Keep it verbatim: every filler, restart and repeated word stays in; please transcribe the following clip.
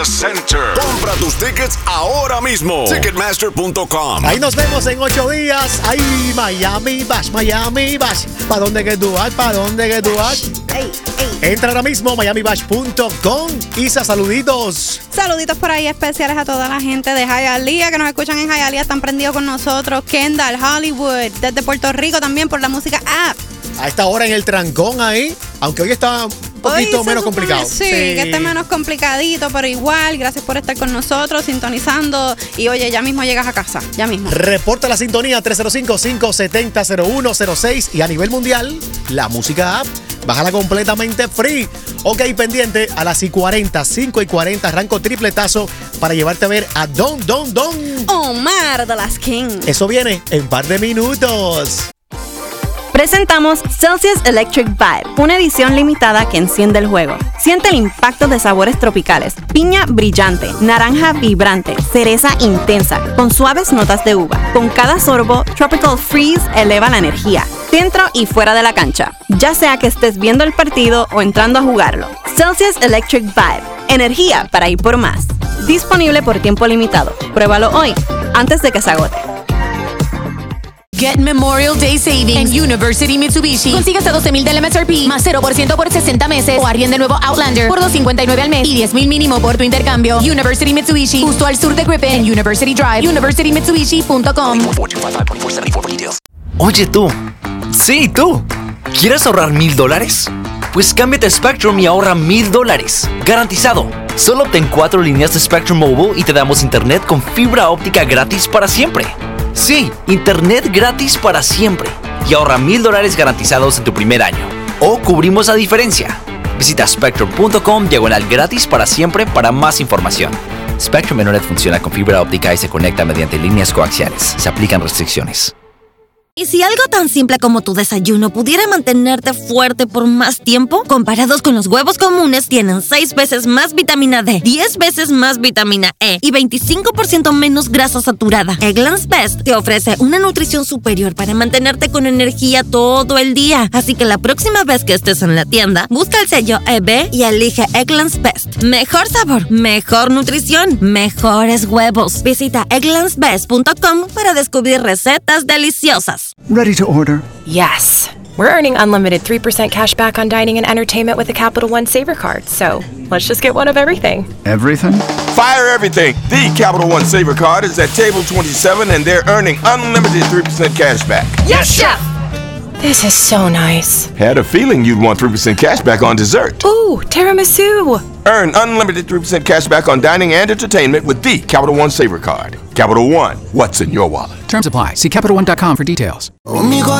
Center. Compra tus tickets ahora mismo. Ticketmaster punto com. Ahí nos vemos en ocho días. Ahí, Miami Bash, Miami Bash. ¿Para dónde que tú vas? ¿Para dónde que tú vas? Ey, ey. Entra ahora mismo, miami bash punto com. Isa, saluditos. Saluditos por ahí especiales a toda la gente de Hialeah que nos escuchan en Hialeah, están prendidos con nosotros. Kendall, Hollywood, desde Puerto Rico también por la música app. A esta hora en el trancón ahí, aunque hoy está un poquito hoy menos supone, complicado. Sí, sí, que esté menos complicadito, pero igual, gracias por estar con nosotros, sintonizando. Y oye, ya mismo llegas a casa, ya mismo. Reporta la sintonía tres cero cinco, cinco siete cero, cero uno cero seis y a nivel mundial, la música app. Bájala completamente free. Ok, pendiente, a las y cuarenta, cinco y cuarenta, arranco tripletazo para llevarte a ver a Don, Don, Don Omar de las King. Eso viene en un par de minutos. Presentamos Celsius Electric Vibe, una edición limitada que enciende el juego. Siente el impacto de sabores tropicales, piña brillante, naranja vibrante, cereza intensa, con suaves notas de uva. Con cada sorbo, Tropical Freeze eleva la energía, dentro y fuera de la cancha, ya sea que estés viendo el partido o entrando a jugarlo. Celsius Electric Vibe, energía para ir por más. Disponible por tiempo limitado. Pruébalo hoy, antes de que se agote. Get Memorial Day Savings en University Mitsubishi. Consigue hasta doce mil del M S R P más cero por ciento por sesenta meses o arriende nuevo Outlander por dos cincuenta y nueve al mes y diez mil mínimo por tu intercambio. University Mitsubishi, justo al sur de Griffin en University Drive, university mitsubishi punto com. Oye tú, sí tú, ¿quieres ahorrar mil dólares? Pues cámbiate a Spectrum y ahorra mil dólares, garantizado. Solo obtén cuatro líneas de Spectrum Mobile y te damos internet con fibra óptica gratis para siempre. Sí, internet gratis para siempre. Y ahorra mil dólares garantizados en tu primer año. O cubrimos la diferencia. Visita spectrum punto com diagonal gratis para siempre para más información. Spectrum Internet funciona con fibra óptica y se conecta mediante líneas coaxiales. Se aplican restricciones. ¿Y si algo tan simple como tu desayuno pudiera mantenerte fuerte por más tiempo? Comparados con los huevos comunes, tienen seis veces más vitamina D, diez veces más vitamina E y veinticinco por ciento menos grasa saturada. Eggland's Best te ofrece una nutrición superior para mantenerte con energía todo el día. Así que la próxima vez que estés en la tienda, busca el sello E B y elige Eggland's Best. Mejor sabor, mejor nutrición, mejores huevos. Visita egglands best punto com para descubrir recetas deliciosas. Ready to order? Yes. We're earning unlimited three percent cash back on dining and entertainment with the Capital One Saver Card, so let's just get one of everything. Everything? Fire everything! The Capital One Saver Card is at table twenty-seven and they're earning unlimited three percent cash back. Yes, Chef! This is so nice. Had a feeling you'd want three percent cash back on dessert. Ooh, tiramisu! Earn unlimited three percent cash back on dining and entertainment with the Capital One Saver Card. Capital One, what's in your wallet? Terms apply. See Capital One dot com for details.